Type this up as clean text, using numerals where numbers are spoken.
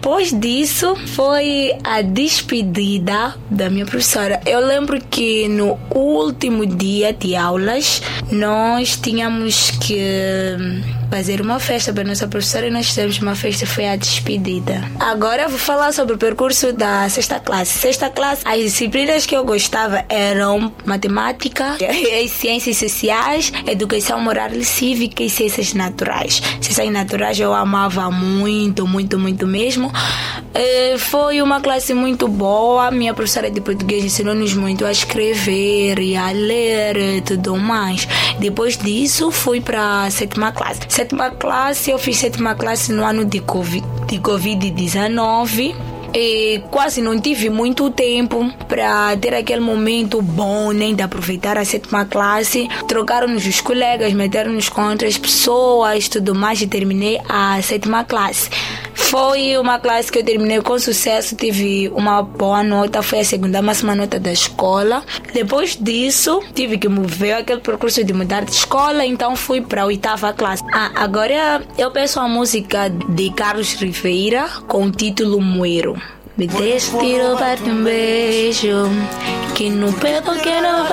Depois disso, foi a despedida da minha professora. Eu lembro que no último dia de aulas, nós tínhamos que fazer uma festa para a nossa professora e nós fizemos uma festa, foi a despedida. Agora eu vou falar sobre o percurso da sexta classe. Sexta classe, as disciplinas que eu gostava eram matemática, as ciências sociais, educação moral e cívica e ciências naturais. Ciências naturais eu amava muito, muito, muito mesmo. Foi uma classe muito boa. Minha professora de português ensinou-nos muito a escrever e a ler e tudo mais. Depois disso, fui para a sétima classe. Sétima classe, eu fiz sétima classe no ano de Covid-19. E quase não tive muito tempo para ter aquele momento bom, nem de aproveitar a sétima classe. Trocaram-nos os colegas, meteram-nos com outras pessoas, tudo mais, e terminei a sétima classe. Foi uma classe que eu terminei com sucesso, tive uma boa nota, foi a segunda máxima nota da escola. Depois disso, tive que mover aquele percurso de mudar de escola, então fui para a oitava classe. Agora eu peço a música de Carlos Rivera com o título Muero. Me deste roubar-te um beijo, que no pedo que não